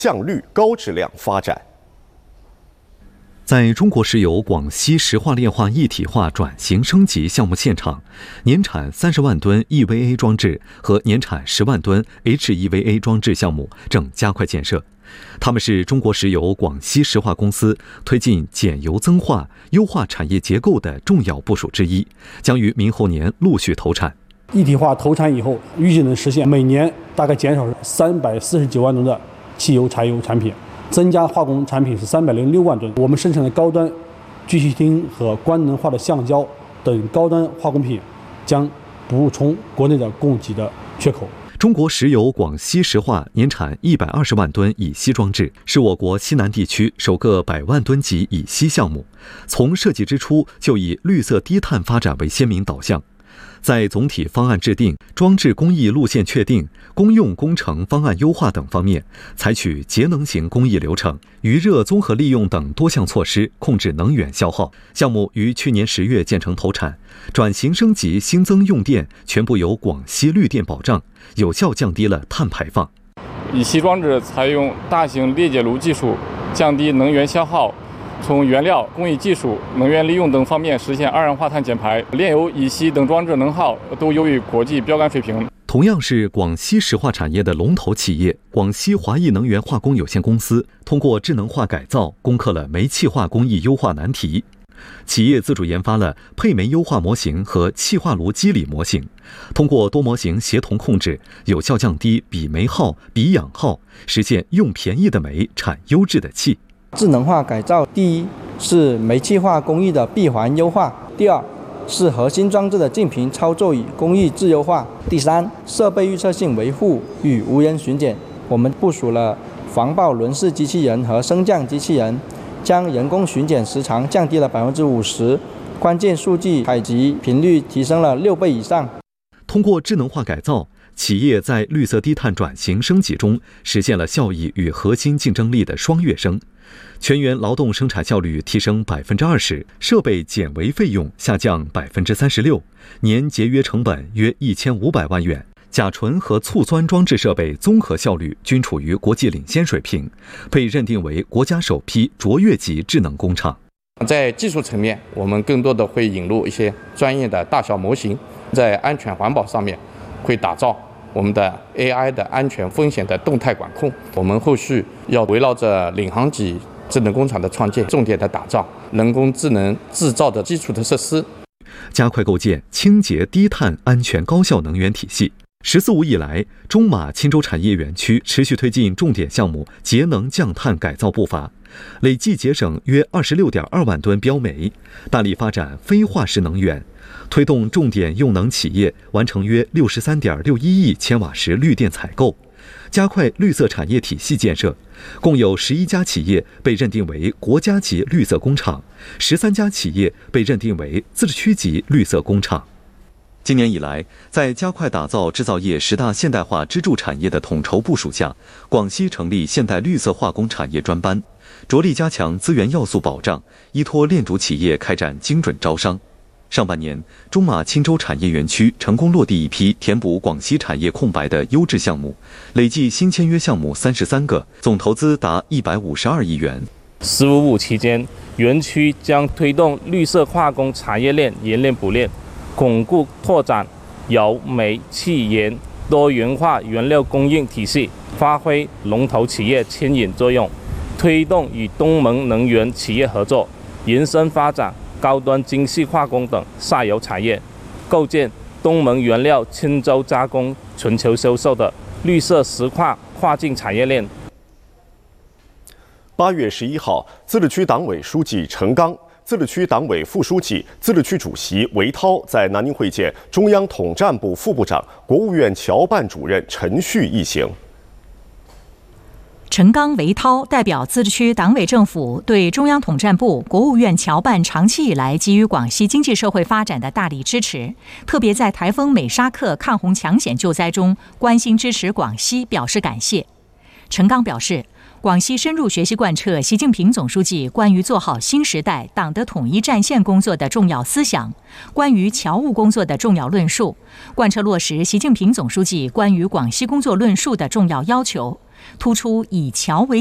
降绿高质量发展。 在中国石油广西石化炼化一体化转型升级项目现场，年产30万吨 EVA 装置和年产10万吨 HEVA 装置项目正加快建设。他们是中国石油广西石化公司推进减油增化、优化产业结构的重要部署之一，将于明后年陆续投产。 一体化投产以后，预计能实现每年大概减少349万吨的汽油、柴油产品。增加化工产品是306万吨，我们生产的高端聚气烃和光能化的橡胶等高端化工品将补充国内的供给的缺口。 中国石油广西石化年产120万吨乙烯装置，是我国西南地区首个100万吨级乙烯项目，从设计之初就以绿色低碳发展为鲜明导向。在总体方案制定、装置工艺路线确定、公用工程方案优化等方面，采取节能型工艺流程、余热综合利用等多项措施，控制能源消耗。项目于去年10月建成投产，转型升级、新增用电全部由广西绿电保障，有效降低了碳排放。 乙烯装置采用大型裂解炉技术，降低能源消耗。从原料、工艺技术、能源利用等方面实现二氧化碳减排，炼油、乙烯等装置能耗都优于国际标杆水平。 同样是广西石化产业的龙头企业广西华谊能源化工有限公司，通过智能化改造攻克了煤气化工艺优化难题。企业自主研发了配煤优化模型和气化炉机理模型，通过多模型协同控制，有效降低比煤耗、比氧耗，实现用便宜的煤产优质的气。 智能化改造，第一是煤气化工艺的闭环优化，第二是核心装置的净频操作与工艺自优化，第三设备预测性维护与无人巡检。我们部署了防爆轮式机器人和升降机器人，将人工巡检时长降低了50%，关键数据采集频率提升了6倍以上。 通过智能化改造，企业在绿色低碳转型升级中实现了效益与核心竞争力的双跃升。全员劳动生产效率提升20%，设备减维费用下降36%，年节约成本约1500万元。甲醇和醋酸装置设备综合效率均处于国际领先水平，被认定为国家首批卓越级智能工厂。 在技术层面，我们更多的会引入一些专业的大小模型，在安全环保上面会打造我们的 AI 的安全风险的动态管控。我们后续要围绕着领航级智能工厂的创建，重点的打造人工智能制造的基础的设施， 加快构建清洁低碳安全高效能源体系。“14·5”以来，中马钦州产业园区持续推进重点项目节能降碳改造步伐，累计节省约26.2万吨标煤，大力发展非化石能源，推动重点用能企业完成约63.61亿千瓦时绿电采购，加快绿色产业体系建设。共有11家企业被认定为国家级绿色工厂，13家企业被认定为自治区级绿色工厂。今年以来，在加快打造制造业10大现代化支柱产业的统筹部署下，广西成立现代绿色化工产业专班，着力加强资源要素保障，依托链主企业开展精准招商。上半年，中马钦州产业园区成功落地一批填补广西产业空白的优质项目，累计新签约项目33个，总投资达152亿元。 “15·5”期间，园区将推动绿色化工产业链冶炼补炼，巩固拓展油、煤、气、盐多元化原料供应体系，发挥龙头企业牵引作用，推动与东盟能源企业合作，延伸发展高端精细化工等下游产业，构建东盟原料钦州加工、全球销售的绿色石化跨境产业链。 8月11号，自治区党委书记陈刚、自治区党委副书记、自治区主席韦涛在南宁会见中央统战部副部长、国务院侨办主任陈旭一行。 陈刚、韦涛代表自治区党委政府对中央统战部、国务院侨办长期以来给予广西经济社会发展的大力支持，特别在台风美沙克抗洪抢险救灾中关心支持广西，表示感谢。陈刚表示，广西深入学习贯彻习近平总书记关于做好新时代党的统一战线工作的重要思想，关于侨务工作的重要论述，贯彻落实习近平总书记关于广西工作论述的重要要求， 突出以桥为